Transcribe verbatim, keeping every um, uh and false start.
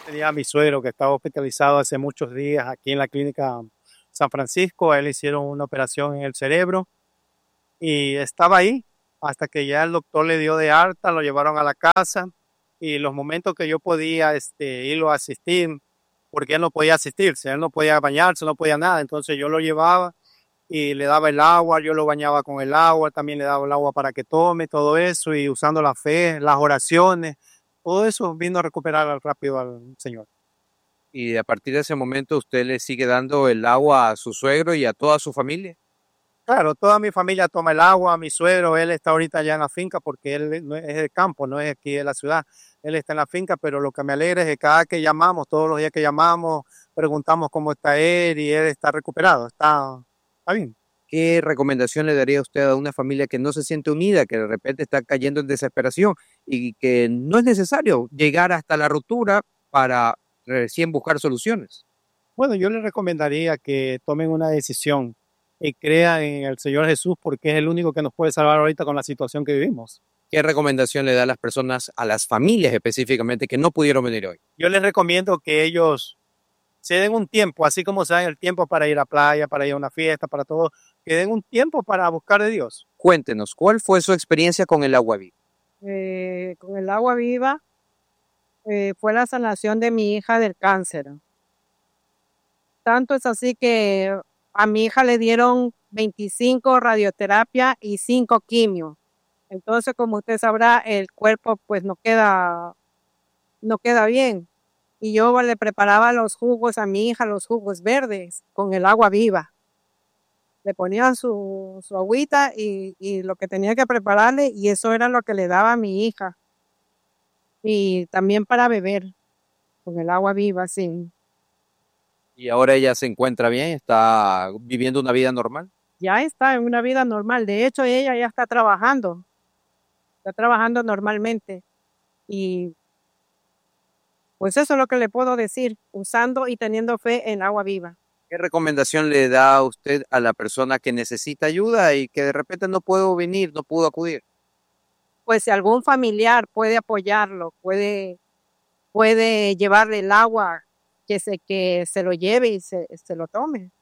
Tenía a mi suegro que estaba hospitalizado hace muchos días aquí en la clínica San Francisco. A él le hicieron una operación en el cerebro y estaba ahí hasta que ya el doctor le dio de alta, lo llevaron a la casa y los momentos que yo podía este, irlo a asistir, porque él no podía asistirse, él no podía bañarse, no podía nada, entonces yo lo llevaba y le daba el agua, yo lo bañaba con el agua, también le daba el agua para que tome, todo eso, y usando la fe, las oraciones, todo eso vino a recuperar rápido al Señor. Y a partir de ese momento usted le sigue dando el agua a su suegro y a toda su familia. Claro, toda mi familia toma el agua, mi suegro, él está ahorita allá en la finca porque él no es es del campo, no es aquí de la ciudad, él está en la finca, pero lo que me alegra es que cada que llamamos, todos los días que llamamos, preguntamos cómo está él y él está recuperado, está, está bien. ¿Qué recomendación le daría usted a una familia que no se siente unida, que de repente está cayendo en desesperación y que no es necesario llegar hasta la ruptura para recién buscar soluciones? Bueno, yo les recomendaría que tomen una decisión y crean en el Señor Jesús porque es el único que nos puede salvar ahorita con la situación que vivimos. ¿Qué recomendación le da a las personas, a las familias específicamente, que no pudieron venir hoy? Yo les recomiendo que ellos se den un tiempo, así como se dan el tiempo para ir a playa, para ir a una fiesta, para todo, que den un tiempo para buscar de Dios. Cuéntenos, ¿cuál fue su experiencia con el agua viva? Eh, con el agua viva eh, fue la sanación de mi hija del cáncer. Tanto es así que a mi hija le dieron veinticinco radioterapia y cinco quimio. Entonces, como usted sabrá, el cuerpo pues no queda, no queda bien. Y yo le preparaba los jugos a mi hija, los jugos verdes, con el agua viva. Le ponía su, su agüita y, y lo que tenía que prepararle, y eso era lo que le daba a mi hija. Y también para beber, con el agua viva, sí. Y ahora ella se encuentra bien, está viviendo una vida normal. Ya está en una vida normal. De hecho, ella ya está trabajando, está trabajando normalmente. Y pues eso es lo que le puedo decir, usando y teniendo fe en agua viva. ¿Qué recomendación le da a usted a la persona que necesita ayuda y que de repente no pudo venir, no pudo acudir? Pues si algún familiar puede apoyarlo, puede, puede llevarle el agua, que se, que se lo lleve y se, se lo tome.